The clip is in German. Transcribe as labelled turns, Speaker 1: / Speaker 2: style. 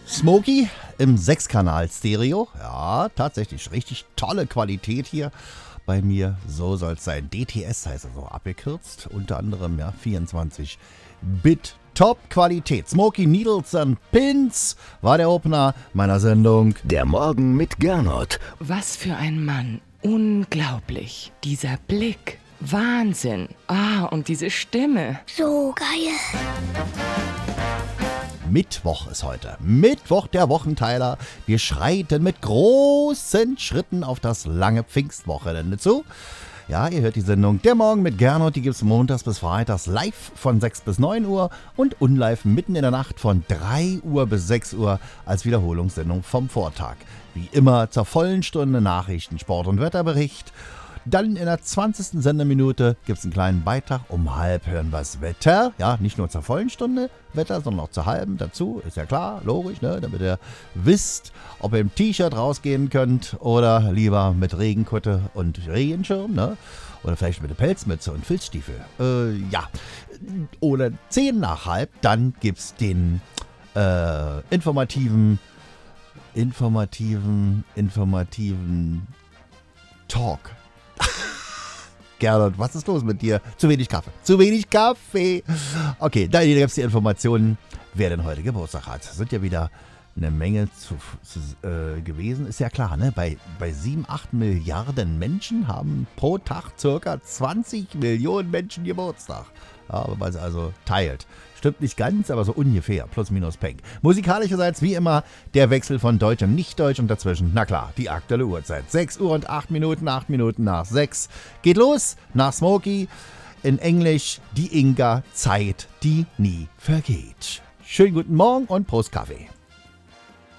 Speaker 1: Smokey im 6-Kanal-Stereo. Ja, tatsächlich richtig tolle Qualität hier bei mir. So soll es sein. DTS heißt also abgekürzt. Unter anderem 24-Bit Top-Qualität. Smokey Needles and Pins war der Opener meiner Sendung.
Speaker 2: Der Morgen mit Gernot.
Speaker 3: Was für ein Mann. Unglaublich. Dieser Blick. Wahnsinn. Und diese Stimme.
Speaker 4: So geil.
Speaker 1: Mittwoch ist heute. Mittwoch, der Wochenteiler. Wir schreiten mit großen Schritten auf das lange Pfingstwochenende zu. Ja, ihr hört die Sendung Der Morgen mit Gernot. Die gibt es montags bis freitags live von 6 bis 9 Uhr und unlive mitten in der Nacht von 3 Uhr bis 6 Uhr als Wiederholungssendung vom Vortag. Wie immer zur vollen Stunde Nachrichten, Sport und Wetterbericht. Dann in der 20. Sendeminute gibt es einen kleinen Beitrag. Um halb hören wir das Wetter. Ja, nicht nur zur vollen Stunde Wetter, sondern auch zur halben dazu. Ist ja klar, logisch, ne? Damit ihr wisst, ob ihr im T-Shirt rausgehen könnt oder lieber mit Regenkutte und Regenschirm, ne? Oder vielleicht mit einer Pelzmütze und Filzstiefel. Oder 10 nach halb, dann gibt es den informativen Talk. Gernot, was ist los mit dir? Zu wenig Kaffee. Zu wenig Kaffee. Okay, da gibt es die Informationen, wer denn heute Geburtstag hat. Das sind ja wieder eine Menge gewesen. Ist ja klar, ne? Bei 7, 8 Milliarden Menschen haben pro Tag circa 20 Millionen Menschen Geburtstag. Ja, weil sie also teilt. Stimmt nicht ganz, aber so ungefähr. Plus, minus, Peng. Musikalischerseits wie immer der Wechsel von Deutsch und Nicht-Deutsch und dazwischen, na klar, die aktuelle Uhrzeit. 6 Uhr und 8 Minuten, 8 Minuten nach 6. Geht los nach Smokey. In Englisch die Inga, Zeit, die nie vergeht. Schönen guten Morgen und Prost Kaffee.